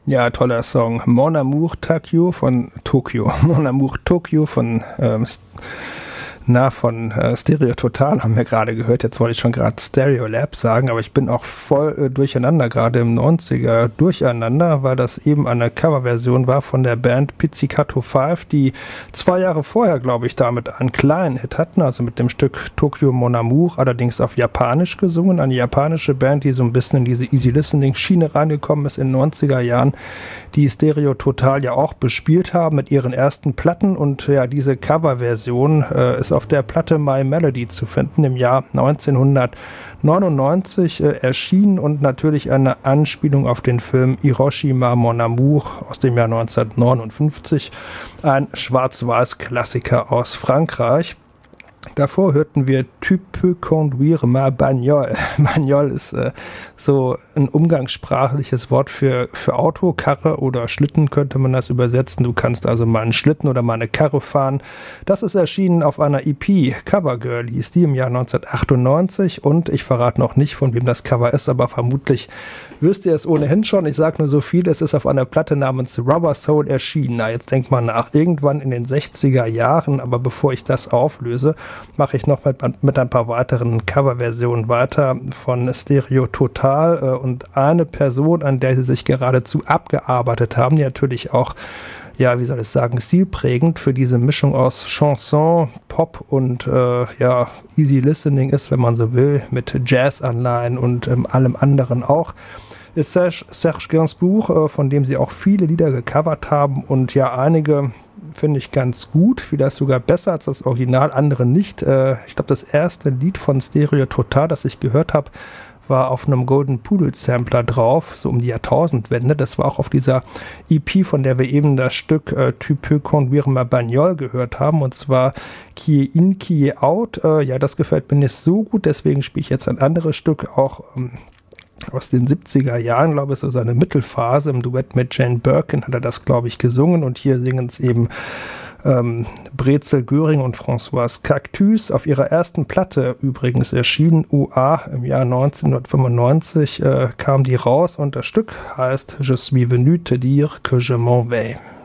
Ja, toller Song. Mon Amour Tokyo von Tokyo. Mon Amour Tokyo von Stereo Total haben wir gerade gehört. Jetzt wollte ich schon gerade Stereo Lab sagen, aber ich bin auch voll durcheinander, gerade im 90er durcheinander, weil das eben eine Coverversion war von der Band Pizzicato 5, die 2 Jahre vorher, glaube ich, damit einen kleinen Hit hatten, also mit dem Stück Tokyo Mon Amour, allerdings auf Japanisch gesungen. Eine japanische Band, die so ein bisschen in diese Easy Listening Schiene reingekommen ist in den 90er Jahren, die Stereo Total ja auch bespielt haben mit ihren ersten Platten, und ja, diese Coverversion ist auf der Platte My Melody zu finden, im Jahr 1999 erschienen, und natürlich eine Anspielung auf den Film Hiroshima Mon Amour aus dem Jahr 1959, ein Schwarz-Weiß-Klassiker aus Frankreich. Davor hörten wir Tu peux conduire ma bagnole. Bagnole ist so ein umgangssprachliches Wort für Auto, Karre oder Schlitten könnte man das übersetzen. Du kannst also mal einen Schlitten oder mal eine Karre fahren. Das ist erschienen auf einer EP. Covergirl hieß die im Jahr 1998, und ich verrate noch nicht, von wem das Cover ist, aber vermutlich wisst ihr es ohnehin schon. Ich sage nur so viel, es ist auf einer Platte namens Rubber Soul erschienen. Na, jetzt denkt man nach, irgendwann in den 60er Jahren, aber bevor ich das auflöse, mache ich noch mit ein paar weiteren Coverversionen weiter von Stereo Total, und eine Person, an der sie sich geradezu abgearbeitet haben, die natürlich auch, ja, wie soll ich sagen, stilprägend für diese Mischung aus Chanson, Pop und Easy Listening ist, wenn man so will, mit Jazz-Anleihen und allem anderen auch, ist Serge Gainsbourg, von dem sie auch viele Lieder gecovert haben, und ja, einige finde ich ganz gut, vielleicht sogar besser als das Original, andere nicht. Ich glaube, das erste Lied von Stereo Total, das ich gehört habe, war auf einem Golden Pudel Sampler drauf, so um die Jahrtausendwende. Das war auch auf dieser EP, von der wir eben das Stück Tu peux conduire ma bagnole gehört haben, und zwar Qui est in, qui est out. Ja, das gefällt mir nicht so gut, deswegen spiele ich jetzt ein anderes Stück, auch aus den 70er Jahren, glaube ich, so seine Mittelphase. Im Duett mit Jane Birkin hat er das, glaube ich, gesungen, und hier singen es eben Brezel Göring und Françoise Cactus. Auf ihrer ersten Platte übrigens erschienen, UA, im Jahr 1995 kam die raus, und das Stück heißt Je suis venu te dire que je m'en vais.